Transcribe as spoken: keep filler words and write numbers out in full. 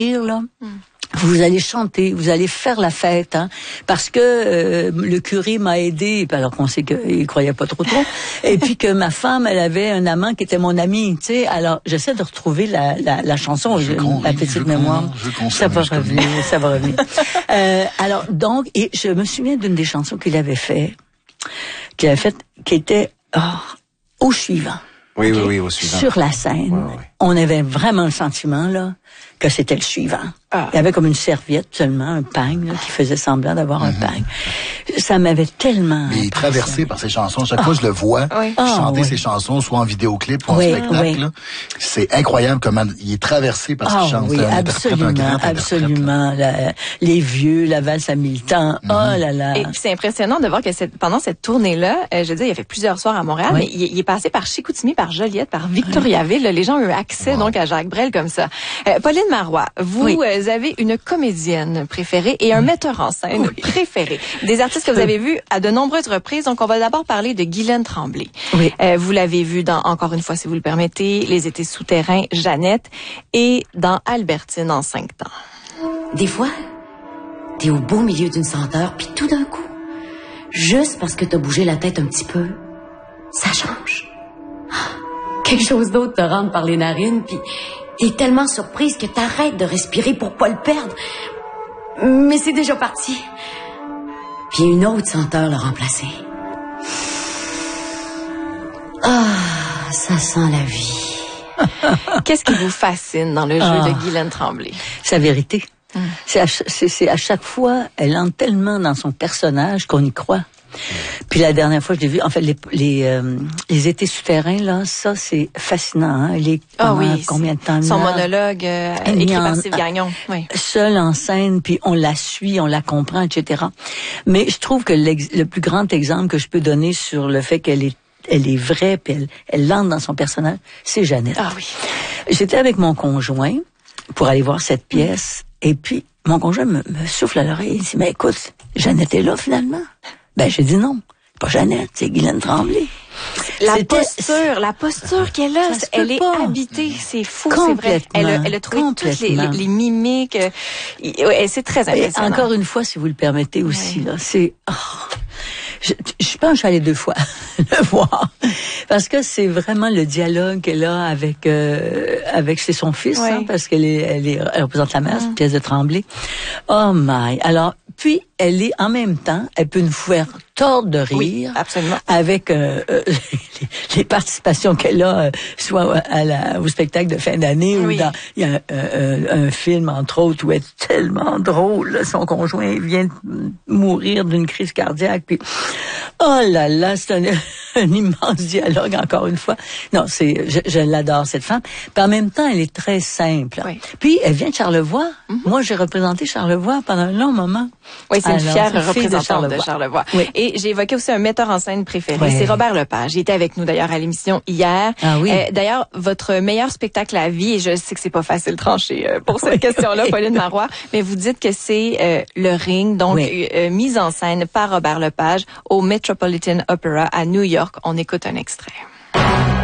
là. Mm. Vous allez chanter, vous allez faire la fête, hein, parce que euh, le curé m'a aidé, alors qu'on sait qu'il croyait pas trop trop, et puis que ma femme, elle avait un amant qui était mon ami, tu sais. Alors j'essaie de retrouver la, la, la chanson, je, con, la petite mémoire. Con, ça va revenir, ça va revenir. euh, alors donc, et je me souviens d'une des chansons qu'il avait fait, qu'il avait fait, qui était oh, au suivant. Oui, okay. oui, oui, au suivant. Sur la scène, ouais, ouais. On avait vraiment le sentiment là que c'était le suivant. Ah. Il y avait comme une serviette seulement, un pagne là, qui faisait semblant d'avoir mm-hmm. un pagne. Ça m'avait tellement. Mais il est traversé par ses chansons. Chaque oh. fois que je le vois oui. chanter oh, ses oui. chansons, soit en vidéoclip ou en oui, spectacle, oui. là, c'est incroyable comment il est traversé par ses oh, chansons. Oui, absolument, absolument. La, les vieux, la valse à mille temps. Mm-hmm. Oh là là. Et c'est impressionnant de voir que cette, pendant cette tournée-là, euh, je veux dire, il a fait plusieurs soirs à Montréal, oui. mais il, il est passé par Chicoutimi, par Joliette, par Victoriaville. Oui. Les gens ont eu accès wow. donc à Jacques Brel comme ça. Euh, Pauline Marois, vous oui. euh, avez une comédienne préférée et un oui. metteur en scène oui. préféré. Des artistes que vous avez vus à de nombreuses reprises. Donc, on va d'abord parler de Guylaine Tremblay. Oui. Euh, vous l'avez vue dans, encore une fois, si vous le permettez, Les Étés souterrains, Jeannette, et dans Albertine en cinq temps. Des fois, t'es au beau milieu d'une senteur, puis tout d'un coup, juste parce que t'as bougé la tête un petit peu, ça change. Quelque chose d'autre te rentre par les narines, puis t'es tellement surprise que t'arrêtes de respirer pour pas le perdre. Mais c'est déjà parti. Puis une autre senteur l'a remplacé. Ah, ça sent la vie. Qu'est-ce qui vous fascine dans le jeu ah. de Guylaine Tremblay? Sa vérité. Hum. C'est, à, c'est, c'est à chaque fois, elle entre tellement dans son personnage qu'on y croit. Puis la dernière fois, je l'ai vu, en fait, les les, euh, les étés souterrains, là, ça, c'est fascinant. Hein? Les, ah comment, oui, combien de temps? Son là, monologue euh, écrit en, par Steve Gagnon. Oui. Seule en scène, puis on la suit, on la comprend, et cetera. Mais je trouve que le plus grand exemple que je peux donner sur le fait qu'elle est elle est vraie, puis elle, elle entre dans son personnage, c'est Jeannette. Ah oui. J'étais avec mon conjoint pour aller voir cette pièce, mmh. et puis mon conjoint me, me souffle à l'oreille, il dit, mais écoute, Jeannette est là, finalement. Ben, j'ai dit non. Pas Jeannette, c'est Guylaine Tremblay. La C'était... posture, la posture qu'elle a, elle est pas. habitée, c'est fou, c'est vrai. Elle a, elle a trouvé toutes les, les, les mimiques, et c'est très impressionnant. Et encore une fois, si vous le permettez aussi, ouais. là, c'est... Oh. Je, je pense que je suis allée deux fois le voir parce que c'est vraiment le dialogue qu'elle a avec euh, avec c'est son fils, ouais. hein, parce qu'elle est elle est elle représente la mère, c'est une pièce de Tremblay. Oh my. Alors puis elle est en même temps, elle peut nous faire tordre de rire, oui, absolument, avec euh, euh, les, les participations qu'elle a, euh, soit à la, au spectacle de fin d'année oui. ou dans il y a un, un, un film entre autres où elle est tellement drôle, là, son conjoint vient de mourir d'une crise cardiaque, puis oh là là, c'est un, un immense dialogue encore une fois. Non, c'est je, je l'adore cette femme. Puis en même temps, elle est très simple. Oui. Puis elle vient de Charlevoix. Mm-hmm. Moi, j'ai représenté Charlevoix pendant un long moment. Oui, c'est Alors, une fière représentante de Charlevoix. De Charlevoix. Oui. Et j'ai évoqué aussi un metteur en scène préféré, oui. c'est Robert Lepage. Il était avec nous d'ailleurs à l'émission hier. Ah oui. Euh, d'ailleurs, votre meilleur spectacle à vie, et je sais que c'est pas facile de trancher euh, pour cette oui, question-là, oui. Pauline Marois, mais vous dites que c'est euh, Le Ring, donc oui. euh, mise en scène par Robert Lepage au Metropolitan Opera à New York. On écoute un extrait.